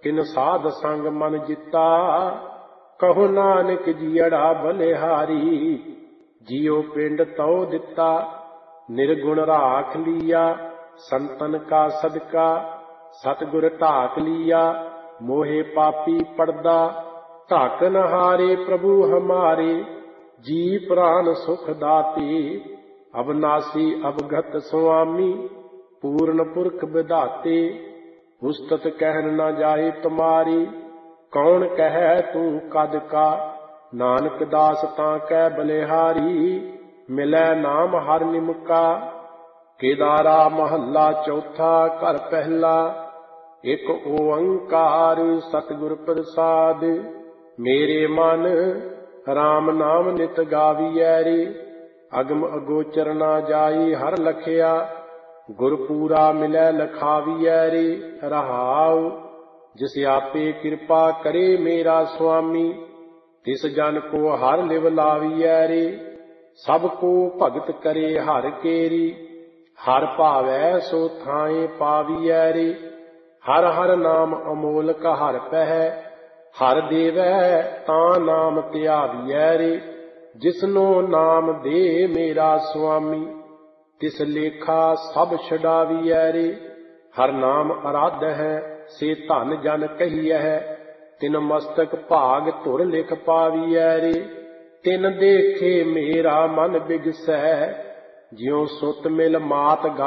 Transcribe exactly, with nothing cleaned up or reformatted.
तिन साध संग मन जिता, कहो नानक जियड़ा बलिहारी। जियो पिंड तौ दिता, निर्गुण राख लिया, संतन का सदका सतगुर ढाक लिया। मोहे पापी पर्दा, ढाक न हारे प्रभु हमारे। जी प्राण सुख दाते, अविनाशी अवगत स्वामी। पूर्ण पुरख विधाते, उस्तत कहन न जाए तुम्हारी। कौन कहे तू कद का, नानक दास तां कै बलिहारी। मिलै नाम हर निमका, केदारा महला चौथा घर पहला। एक ओंकार सतगुर प्रसाद, मेरे मन राम नाम नित गावियै रे। अगम अगोचर ना जाई हर लखिया, गुरपूरा मिलै लखावियै रे। रहाउ जिस आपे कृपा करे मेरा स्वामी, तिस जन को हर लिव लावियै रे। सब को भगत करे हर केरी, हर भावै सो थाए पावियै रे। हर हर नाम अमोलक हर पहै, हर देवै तां नाम त्यावियै रे। जिसनो नाम दे मेरा स्वामी, तिस लेखा सब छुड़ावियै रे। हर नाम आराध है से धन जन कहियै, तिन मस्तक भाग धुर लिख पावियै रे। तिन देखे मेरा मन बिगसै, ज्यों सुत मिल मात